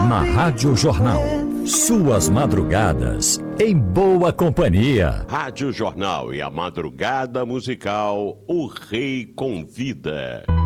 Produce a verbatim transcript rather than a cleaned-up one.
Na Rádio Jornal, suas madrugadas em boa companhia. Rádio Jornal e a madrugada musical, o Rei Convida.